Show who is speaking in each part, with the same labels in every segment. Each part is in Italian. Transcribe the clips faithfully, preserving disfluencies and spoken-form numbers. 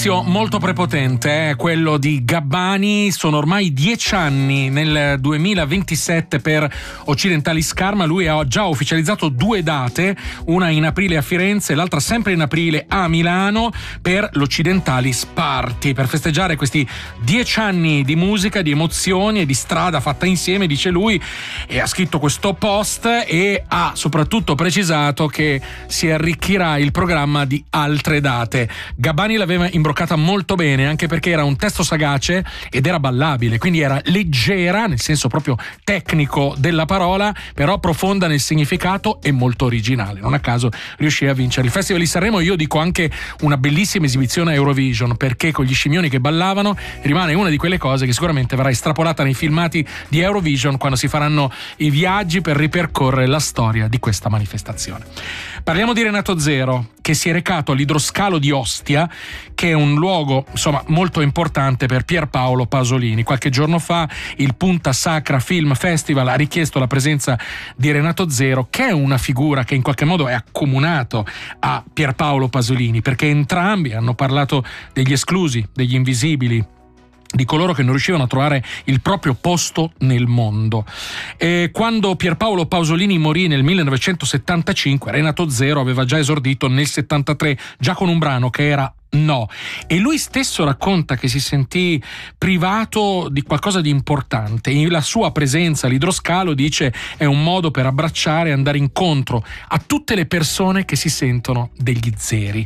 Speaker 1: Molto prepotente, eh? Quello di Gabbani. Sono ormai dieci anni nel duemilaventisette per Occidentalis Karma. Lui ha già ufficializzato due date, una in aprile a Firenze e l'altra sempre in aprile a Milano per l'Occidentalis Party, per festeggiare questi dieci anni di musica, di emozioni e di strada fatta insieme, dice lui, e ha scritto questo post e ha soprattutto precisato che si arricchirà il programma di altre date. Gabbani l'aveva imbroccata molto bene, anche perché era un testo sagace ed era ballabile, quindi era leggera nel senso proprio tecnico della parola, però profonda nel significato e molto originale. Non a caso riuscì a vincere il Festival di Sanremo. Io dico anche una bellissima esibizione a Eurovision, perché con gli scimmioni che ballavano rimane una di quelle cose che sicuramente verrà estrapolata nei filmati di Eurovision quando si faranno i viaggi per ripercorrere la storia di questa manifestazione. Parliamo di Renato Zero, che si è recato all'idroscalo di Ostia, che è un luogo insomma molto importante per Pierpaolo Pasolini. Qualche giorno fa il Punta Sacra Film Festival ha richiesto la presenza di Renato Zero, che è una figura che in qualche modo è accomunato a Pierpaolo Pasolini, perché entrambi hanno parlato degli esclusi, degli invisibili, di coloro che non riuscivano a trovare il proprio posto nel mondo. E quando Pierpaolo Pasolini morì nel millenovecentosettantacinque, Renato Zero aveva già esordito nel settantatré, già con un brano che era No, e lui stesso racconta che si sentì privato di qualcosa di importante. La sua presenza all'idroscalo, dice, è un modo per abbracciare e andare incontro a tutte le persone che si sentono degli zeri.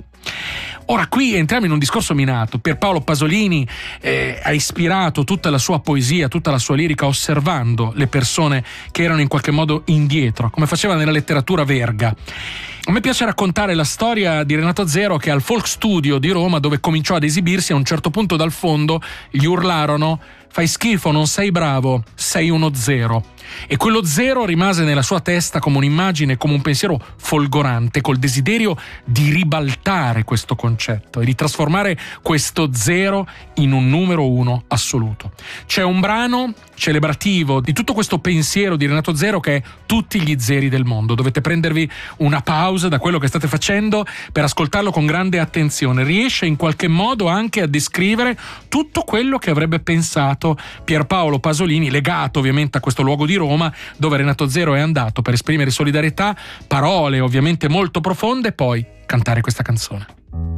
Speaker 1: Ora qui entriamo in un discorso minato. Pierpaolo Pasolini eh, ha ispirato tutta la sua poesia, tutta la sua lirica osservando le persone che erano in qualche modo indietro, come faceva nella letteratura Verga. A me piace raccontare la storia di Renato Zero, che al Folk Studio di Roma, dove cominciò ad esibirsi, a un certo punto dal fondo gli urlarono: "Fai schifo, non sei bravo, sei uno zero". E quello zero rimase nella sua testa come un'immagine, come un pensiero folgorante, col desiderio di ribaltare questo concetto e di trasformare questo zero in un numero uno assoluto. C'è un brano celebrativo di tutto questo pensiero di Renato Zero che è Tutti gli zeri del mondo. Dovete prendervi una pausa da quello che state facendo per ascoltarlo con grande attenzione. Riesce in qualche modo anche a descrivere tutto quello che avrebbe pensato Pierpaolo Pasolini, legato ovviamente a questo luogo di Roma dove Renato Zero è andato per esprimere solidarietà, parole ovviamente molto profonde, e poi cantare questa canzone.